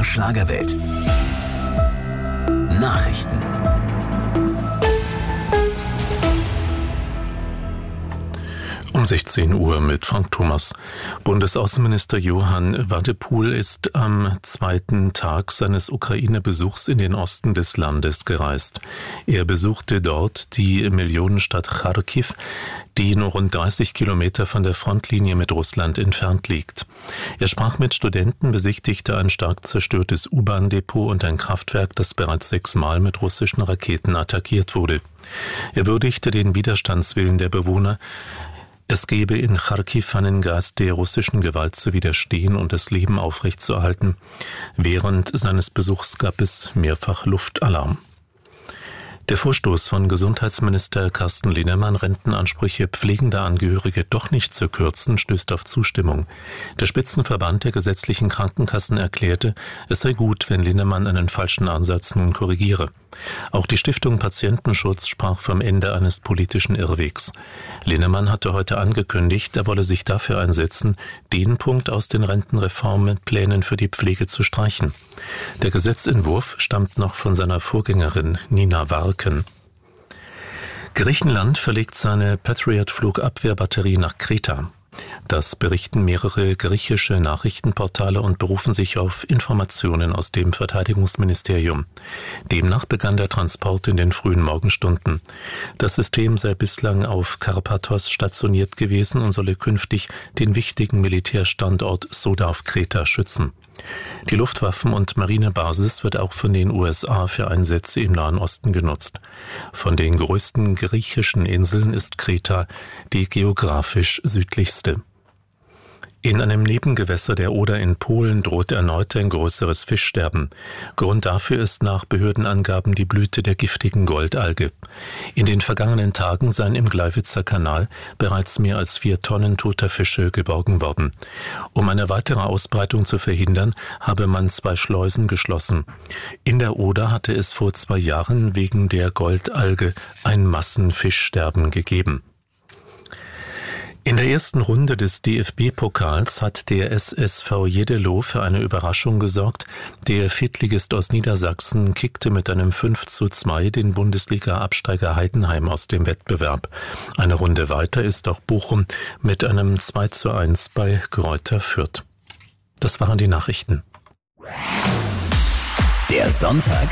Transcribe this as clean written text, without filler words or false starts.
Schlagerwelt. Nachrichten. Um 16 Uhr mit Frank Thomas. Bundesaußenminister Johann Wadephul ist am zweiten Tag seines Ukraine-Besuchs in den Osten des Landes gereist. Er besuchte dort die Millionenstadt Charkiw, die nur rund 30 Kilometer von der Frontlinie mit Russland entfernt liegt. Er sprach mit Studenten, besichtigte ein stark zerstörtes U-Bahn-Depot und ein Kraftwerk, das bereits 6-mal mit russischen Raketen attackiert wurde. Er würdigte den Widerstandswillen der Bewohner. Es gebe in Charkiw einen Geist der russischen Gewalt zu widerstehen und das Leben aufrechtzuerhalten. Während seines Besuchs gab es mehrfach Luftalarm. Der Vorstoß von Gesundheitsminister Carsten Linnemann, Rentenansprüche pflegender Angehörige doch nicht zu kürzen, stößt auf Zustimmung. Der Spitzenverband der gesetzlichen Krankenkassen erklärte, es sei gut, wenn Linnemann einen falschen Ansatz nun korrigiere. Auch die Stiftung Patientenschutz sprach vom Ende eines politischen Irrwegs. Linnemann hatte heute angekündigt, er wolle sich dafür einsetzen, den Punkt aus den Rentenreformplänen für die Pflege zu streichen. Der Gesetzentwurf stammt noch von seiner Vorgängerin Nina Warken. Griechenland verlegt seine Patriot-Flugabwehrbatterie nach Kreta. Das berichten mehrere griechische Nachrichtenportale und berufen sich auf Informationen aus dem Verteidigungsministerium. Demnach begann der Transport in den frühen Morgenstunden. Das System sei bislang auf Karpathos stationiert gewesen und solle künftig den wichtigen Militärstandort Soda auf Kreta schützen. Die Luftwaffen- und Marinebasis wird auch von den USA für Einsätze im Nahen Osten genutzt. Von den größten griechischen Inseln ist Kreta die geografisch südlichste. In einem Nebengewässer der Oder in Polen droht erneut ein größeres Fischsterben. Grund dafür ist nach Behördenangaben die Blüte der giftigen Goldalge. In den vergangenen Tagen seien im Gleiwitzer Kanal bereits mehr als 4 Tonnen toter Fische geborgen worden. Um eine weitere Ausbreitung zu verhindern, habe man 2 Schleusen geschlossen. In der Oder hatte es vor 2 Jahren wegen der Goldalge ein Massenfischsterben gegeben. In der ersten Runde des DFB-Pokals hat der SSV Jeddelo für eine Überraschung gesorgt. Der Viertligist aus Niedersachsen kickte mit einem 5:2 den Bundesliga-Absteiger Heidenheim aus dem Wettbewerb. Eine Runde weiter ist auch Bochum mit einem 2:1 bei Greuther Fürth. Das waren die Nachrichten. Der Sonntag